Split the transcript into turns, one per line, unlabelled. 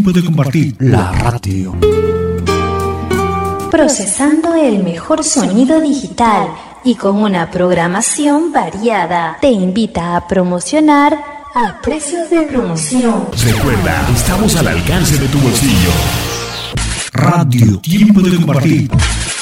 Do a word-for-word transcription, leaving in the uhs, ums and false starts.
Tiempo de compartir. La radio.
Procesando el mejor sonido digital y con una programación variada. Te invita a promocionar a precios de promoción.
Recuerda, estamos al alcance de tu bolsillo. Radio. Tiempo de compartir.